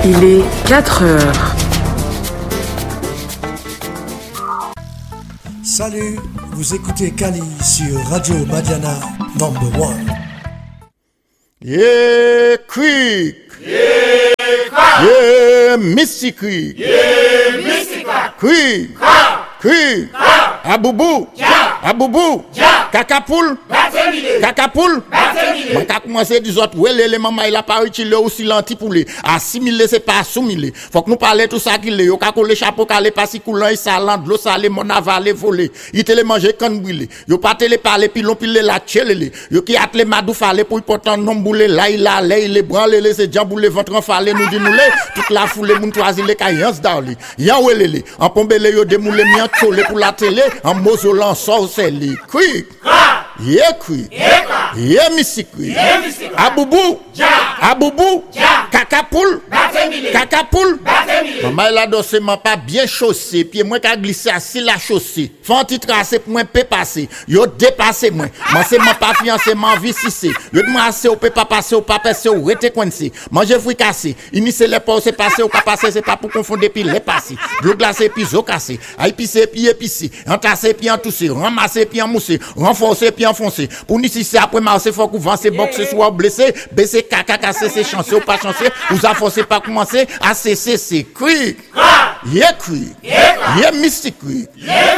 Il est 4 heures. Salut, vous écoutez Kali sur Radio Madiana #1. Yeah, Creek. Yeah, Crack. Yeah, Missy Creek. Yeah, Missy Creek. Crack. Creek. Crack. Aboubou. Ja. Aboubou. Ja. Cacapoule. Batemile. Cacapoule. Batemile. Man ka commencer des autres ouais les maman il a pas utile aussi lenti pour les assimiler c'est pas assimiler faut que nous parler tout ça qui le yo ka coller chapeau calé pas si coulant et salant de l'eau salé mon avalé volé il te les manger quand brûler yo pas te les parler pilon pile la tchelele yo qui atle madou fallait pour important nom boule là il a les branler les c'est jamboule ventre en fallait nous dit nous les toute la foule moun choisi les kayans dali yan welele en pombele yo demoule mian tcholé pour la télé en mozolan sorcelli quick yeah quick yeah Missy Creek. Aboubou. Ja. Aboubou. Ja. Cacapoule. Batemile. Cacapoule. Batemile. Maman elle a dossé m'a pas bien chaussé pied moi ka glisser assis la chaussée. Font petit tracé pour moi peut passer. Yo dépassé moi. Moi c'est m'a pas fiancé m'a vie cissé. Yo de moi assez ou peut pas passer ou pas passer ou rete coincé. Manger fruit cassé. Initier les pas c'est passer ou pas passer c'est pas pour confondre puis les passer. De l'eau glacée puis eau cassée. A épicer puis épicé. Entasser puis entousser. Ramasser puis enmousser. Renforcer puis enfoncer. Pour ni si c'est après marcher faut qu'on vance boxe soit blessé. Baisser caca casser c'est chanceux ou pas chanceux. Vous avancez pas commencer à cesser c'est Creek. Yeah Creek. Yeah Missy Creek.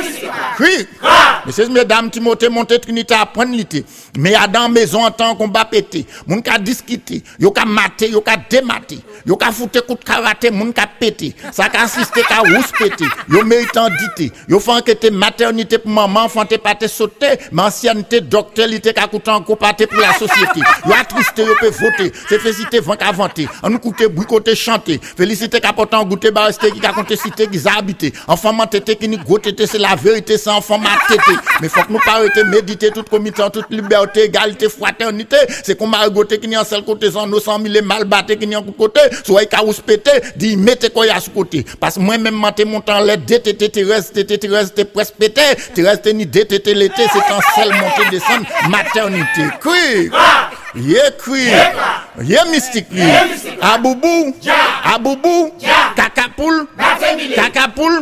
Creek. Messieurs mesdames Timothée monter Trinité apprendre l'ité. Mais à dans maison en temps qu'on va péter. Moun ka discuter, yo ka mater, yo ka démater. Yo ka foutre coup de karaté, moun ka péter. Ça ka assister ka rousse péter. Yo méritant dité. Yo fait enquête maternité pour maman, enfant te pas te sauter, mais ancienneté docteur l'ité ka coûte encore pas pour la société. Yo attristé yo peut voter. C'est félicité vent ka vanter. On nous coûter bricoter chanter. Félicité ka portant goûter barester qui ka compter cité qui habité. Enfant mantété qui ni gros tété c'est la vérité sans enfant matété. Mais faut que nous pas arrêter méditer toute comité toute liberté, égalité, fraternité. C'est comme Margoté qui ni en seul côté sans nos 100 000 mal batté qui ni en côté. Soit carous pété, dit mettez quoi à ce côté. Parce que moi même monter montant les DTT terrestre presque pété, terrestre ni DTT l'été c'est en seul monter descendre maternité. Cri. Yeah Creek. Yeah Missy Creek. Aboubou. Aboubou. Cacapoule. Cacapoule.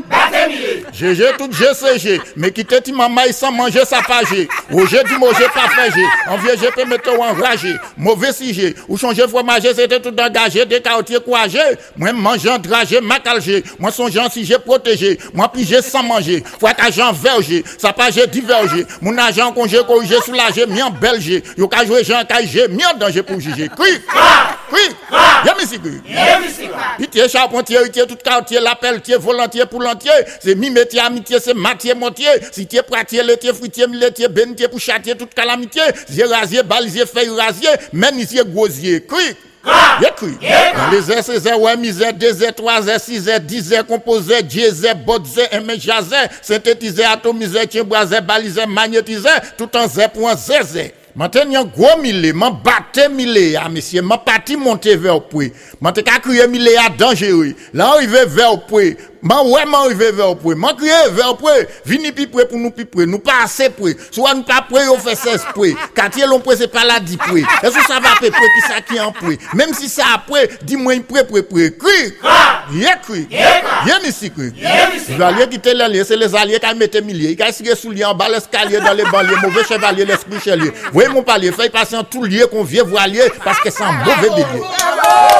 GG tout GCG. Mais qui te dit maman sans manger ça pas G. Roger dit manger pas fait G. En vieux G peut mettre enragé. Mauvais si G. Ou changer fromager c'était tout engagé des quartiers courageux. Moi mangeant dragé macalgé. Moi songeant si j'ai protégé. Moi pigé sans manger. Faut agent verger. Ça pas G diverger. Mon agent congé corrigé soulagé mi en belge. Yo ka jouer Jean Kaïgé mi en danger pour juger. Cri. Y'a Missy Creek. Pitié charpentier, tout quartier, l'appel, tier volontiers pour l'entier. C'est mi métier, amitié, c'est matier, moitié. Si tiers pratier, laitier, fruitier, miletier, bénitier pour châtier, toute calamité. Zier rasier, balisier, feuille rasier, menisier, gosier. Creek. Yeah, Creek. Les airs, ces airs, ouais, misère, 2 airs, 3 airs, 6 airs, 10 airs, composés, diesel, botzer, éméjazer, synthétisé, atomisé, timbrasé, balisé, magnétisé, tout en zé pour un zézé. Maintenant, gros mille, m'en batté mille, monsieur, m'en parti monter vers le puits. M'en te ka crier mille à dangereux. Là, arrivé vers le puits. M'en arrivé vers le puits. M'en crier vers le puits. Vini pi près pour nous pi près. Nous pas assez près. Soit nous pas près, on fait 16 près. Quartier l'on près, c'est pas la 10 près. Est-ce que ça va près qui ça qui en près? Même si ça après, dis-moi près. Cri. Yeah, Cri. Yeah, Missy Creek. Les alliés qui étaient l'allié, c'est les alliés qui mettent milliers. Ils ont essayé sous en bas l'escalier dans les banlieues. Mauvais chevalier, l'esprit chevalier. Mon palier, fait passer tout lié qu'on vient voir lié parce que c'est un mauvais bébé.